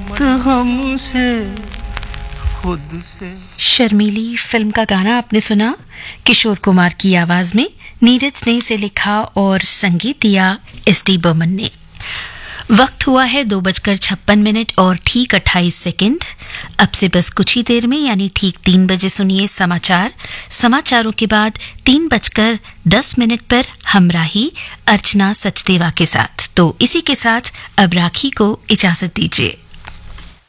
मत हमसे खुद से। शर्मीली फिल्म का गाना आपने सुना, किशोर कुमार की आवाज में। नीरज ने इसे लिखा और संगीत दिया एस.डी. बर्मन ने। वक्त हुआ है 2:56 और ठीक 28 सेकंड। अब से बस कुछ ही देर में यानी ठीक 3 बजे सुनिए समाचार। समाचारों के बाद 3:10 पर हमराही अर्चना सचदेवा के साथ। तो इसी के साथ अब राखी को इजाजत दीजिए।